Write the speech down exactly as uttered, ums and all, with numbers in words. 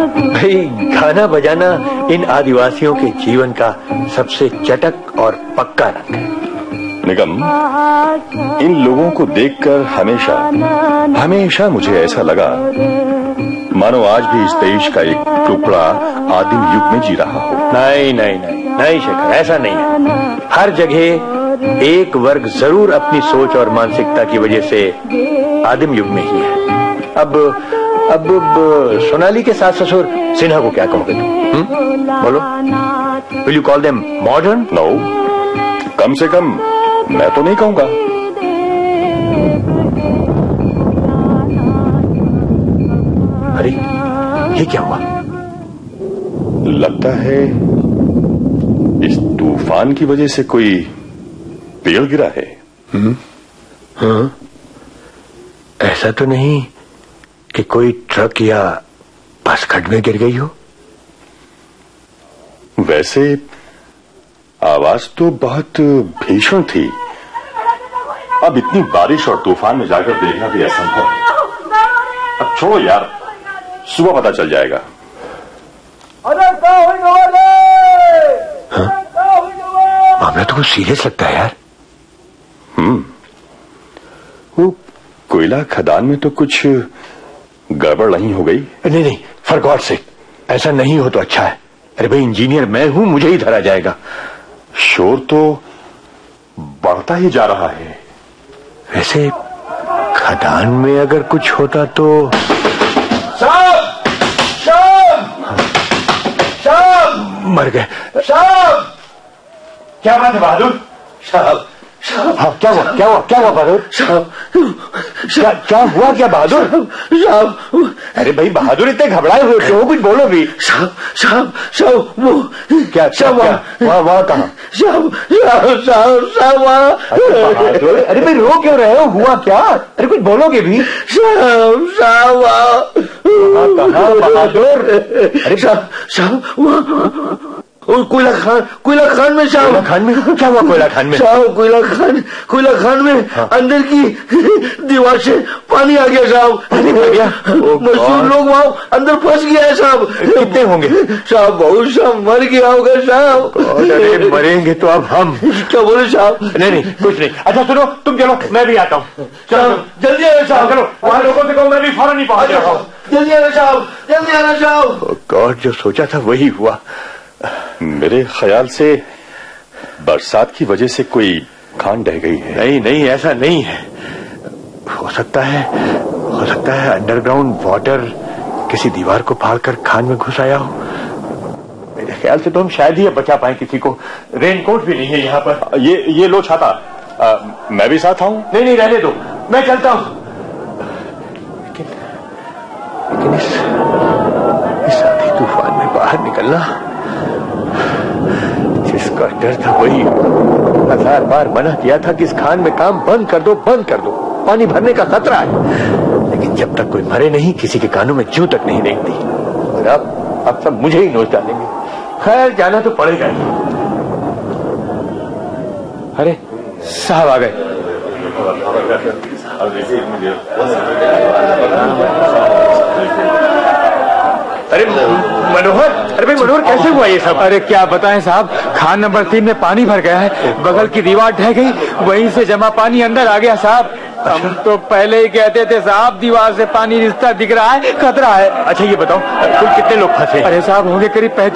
भाई गाना बजाना इन आदिवासियों के जीवन का सबसे चटक और पक्का रंग है। निगम, इन लोगों को देखकर हमेशा हमेशा मुझे ऐसा लगा मानो आज भी इस देश का एक टुकड़ा आदिम युग में जी रहा हो। नहीं नहीं नहीं नहीं शेखर, ऐसा नहीं है। हर जगह एक वर्ग जरूर अपनी सोच और मानसिकता की वजह से आदिम युग में ही है। अब अब, अब सोनाली के सास ससुर सिन्हा को क्या कहोगे तुम? बोलो, will you call them modern? No, कम से कम मैं तो नहीं कहूंगा। अरे ये क्या हुआ? लगता है इस तूफान की वजह से कोई पेड़ गिरा है। हम्म, हाँ, ऐसा तो नहीं कि कोई ट्रक या बस खड्ड में गिर गई हो? वैसे आवाज तो बहुत भीषण थी। अब इतनी बारिश और तूफान में जाकर देखना भी असंभव है। अब छोड़ो यार, सुबह पता चल जाएगा। हाँ? मामला तो कुछ सीरियस लगता है यार। हम्म, वो कोयला खदान में तो कुछ गड़बड़ नहीं हो गई? नहीं नहीं, फॉर गॉड सेक, ऐसा नहीं हो तो अच्छा है। अरे भाई, इंजीनियर मैं हूं, मुझे ही धरा जाएगा। शोर तो बढ़ता ही जा रहा है। वैसे खदान में अगर कुछ होता तो। साहब, साहब, साहब, मर गए साहब। क्या बात है बहादुर? साहब? हाँ, क्या हुआ क्या हुआ क्या हुआ बहादुर साहब? क्या क्या हुआ क्या बहादुर साहब? अरे भाई बहादुर, इतने घबराए हुए क्यों? कुछ बोलो भी। साहब साहब साहब, वो क्या साहब वहाँ वहाँ कहाँ? साहब साहब साहब साहब वहाँ। बहादुर, अरे भाई रो क्यों रहे हो? हुआ क्या? अरे कुछ बोलोगे भी? साहब साहब वहाँ कहाँ बहादुर? अरे साहब साहब वहाँ और कोयला खान कोयला खान में साहब। कोयला खान में क्या हुआ? कोयला खान में साहब कोयला खान कोयला खान में हाँ। अंदर की दीवार से पानी आ गया साहब। मजदूर लोग वहाँ अंदर फंस गया है साहब। कितने होंगे साहब? बहुत साहब मर गया होगा साहब। अरे मरेंगे तो अब हम। क्या बोले साहब? नहीं नहीं कुछ नहीं। अच्छा सुनो, तुम चलो, मैं भी आता हूँ। चलो जल्दी आना साहब। चलो, वहाँ लोगों से कहो मैं भी फौरन ही पहुंच रहा हूँ। जल्दी आना साहब, जल्दी आना साहब। गॉड, जो सोचा था वही हुआ। मेरे ख्याल से बरसात की वजह से कोई खान ढह गई है। नहीं नहीं, ऐसा नहीं है। हो सकता है हो सकता है अंडरग्राउंड वाटर किसी दीवार को फाड़कर खान में घुस आया हो। मेरे ख्याल से तो हम शायद ही बचा पाए किसी को। रेनकोट भी नहीं है यहाँ पर। ये ये लो छाता। आ, मैं भी साथ आऊं? नहीं नहीं, रहने दो, मैं चलता हूँ। लेकिन लेकिन इस इस आंधी तूफान में बाहर निकलना, जिसका डर था वही। हजार बार मना किया था कि इस खान में काम बंद कर दो बंद कर दो, पानी भरने का खतरा है। लेकिन जब तक कोई मरे नहीं, किसी के कानों में जूं तक नहीं देखती। और अब अब सब मुझे ही नोच डालेंगे। खैर, जाना तो पड़ेगा ही। अरे साहब आ गए। अरे मनोहर, अरे भाई मनोहर, कैसे हुआ ये सब? अरे क्या बताएं साहब, खान नंबर तीन में पानी भर गया है। बगल की दीवार ढह गई, वहीं से जमा पानी अंदर आ गया साहब। हम तो पहले ही कहते थे साहब, दीवार से पानी रिश्ता दिख रहा है, खतरा है। अच्छा ये बताओ, कुल कितने लोग फंसे? अरे साहब होंगे करीब पैंतीस